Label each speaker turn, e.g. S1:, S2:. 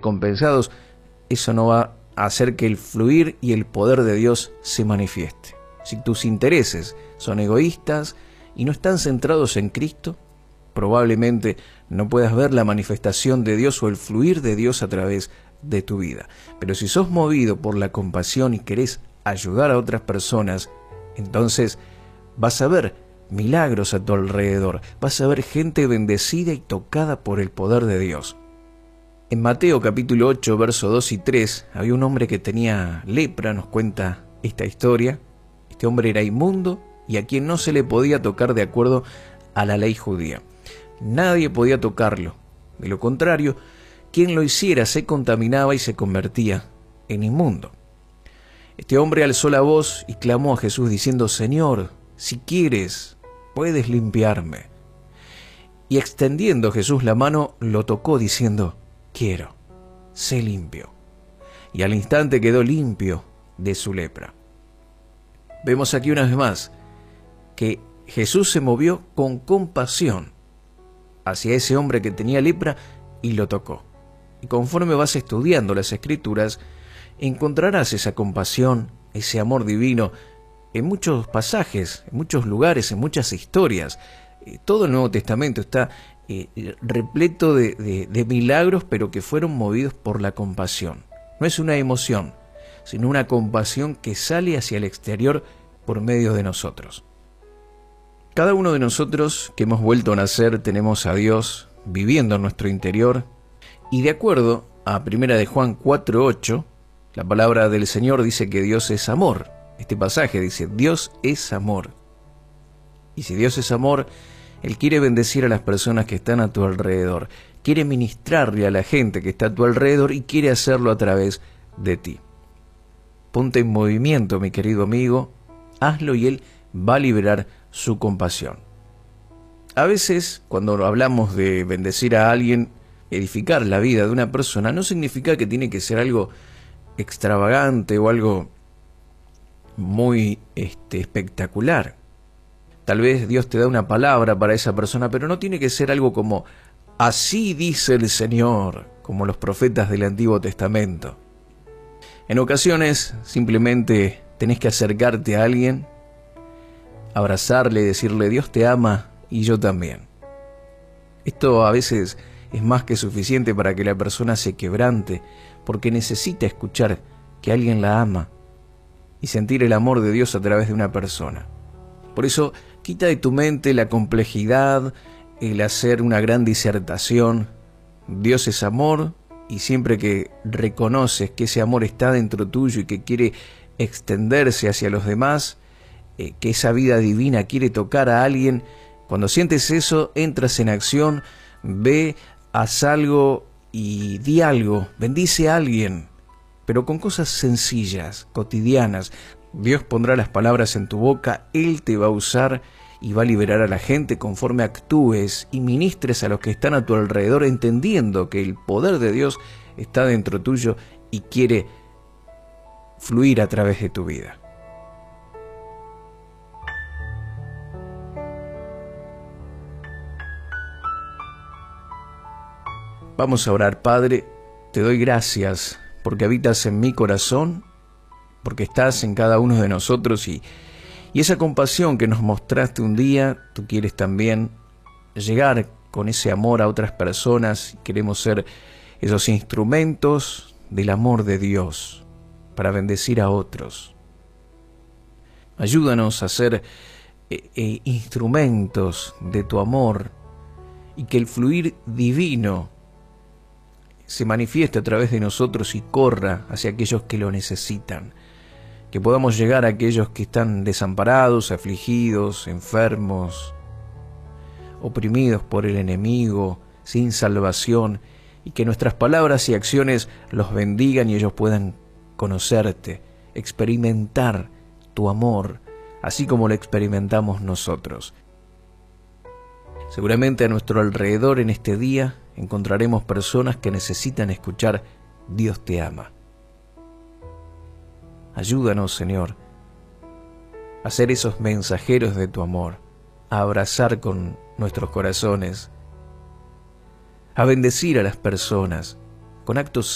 S1: recompensados, eso no va a hacer que el fluir y el poder de Dios se manifieste. Si tus intereses son egoístas y no están centrados en Cristo, probablemente no puedas ver la manifestación de Dios o el fluir de Dios a través de tu vida. Pero si sos movido por la compasión y querés ayudar a otras personas, entonces vas a ver milagros a tu alrededor, vas a ver gente bendecida y tocada por el poder de Dios. En Mateo capítulo 8, versos 2 y 3, había un hombre que tenía lepra, nos cuenta esta historia. Este hombre era inmundo y a quien no se le podía tocar de acuerdo a la ley judía. Nadie podía tocarlo. De lo contrario, quien lo hiciera se contaminaba y se convertía en inmundo. Este hombre alzó la voz y clamó a Jesús diciendo: Señor, si quieres, puedes limpiarme. Y extendiendo Jesús la mano, lo tocó diciendo: quiero, sé limpio. Y al instante quedó limpio de su lepra. Vemos aquí una vez más que Jesús se movió con compasión hacia ese hombre que tenía lepra y lo tocó. Y conforme vas estudiando las Escrituras, encontrarás esa compasión, ese amor divino en muchos pasajes, en muchos lugares, en muchas historias. Todo el Nuevo Testamento está repleto de milagros, pero que fueron movidos por la compasión. No es una emoción, sino una compasión que sale hacia el exterior por medio de nosotros. Cada uno de nosotros que hemos vuelto a nacer tenemos a Dios viviendo en nuestro interior, y de acuerdo a 1 de Juan 4:8, la palabra del Señor dice que Dios es amor. Este pasaje dice: Dios es amor. Y si Dios es amor, Él quiere bendecir a las personas que están a tu alrededor, quiere ministrarle a la gente que está a tu alrededor y quiere hacerlo a través de ti. Ponte en movimiento, mi querido amigo, hazlo y Él va a liberar su compasión. A veces, cuando hablamos de bendecir a alguien, edificar la vida de una persona, no significa que tiene que ser algo extravagante o algo muy espectacular. Tal vez Dios te da una palabra para esa persona, pero no tiene que ser algo como así dice el Señor, como los profetas del Antiguo Testamento. En ocasiones simplemente tenés que acercarte a alguien, abrazarle, decirle: Dios te ama y yo también. Esto a veces es más que suficiente para que la persona se quebrante, porque necesita escuchar que alguien la ama y sentir el amor de Dios a través de una persona. Por eso, quita de tu mente la complejidad, el hacer una gran disertación. Dios es amor, y siempre que reconoces que ese amor está dentro tuyo y que quiere extenderse hacia los demás, que esa vida divina quiere tocar a alguien, cuando sientes eso, entras en acción, ve, haz algo y di algo, bendice a alguien, pero con cosas sencillas, cotidianas. Dios pondrá las palabras en tu boca, Él te va a usar y va a liberar a la gente conforme actúes y ministres a los que están a tu alrededor, entendiendo que el poder de Dios está dentro tuyo y quiere fluir a través de tu vida. Vamos a orar. Padre, te doy gracias porque habitas en mi corazón, porque estás en cada uno de nosotros y esa compasión que nos mostraste un día, tú quieres también llegar con ese amor a otras personas. Queremos ser esos instrumentos del amor de Dios para bendecir a otros. Ayúdanos a ser instrumentos de tu amor y que el fluir divino se manifieste a través de nosotros y corra hacia aquellos que lo necesitan. Que podamos llegar a aquellos que están desamparados, afligidos, enfermos, oprimidos por el enemigo, sin salvación, y que nuestras palabras y acciones los bendigan y ellos puedan conocerte, experimentar tu amor, así como lo experimentamos nosotros. Seguramente a nuestro alrededor en este día encontraremos personas que necesitan escuchar: Dios te ama. Ayúdanos, Señor, a ser esos mensajeros de tu amor, a abrazar con nuestros corazones, a bendecir a las personas con actos